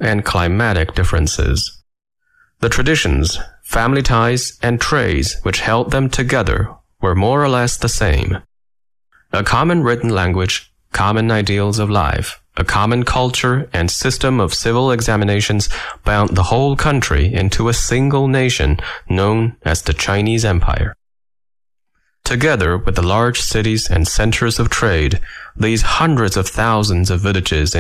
and climatic differences. The traditions, family ties, and trades which held them together were more or less the same. A common written language, common ideals of life, a common culture and system of civil examinations bound the whole country into a single nation known as the Chinese Empire. Together with the large cities and centers of trade, these hundreds of thousands of villages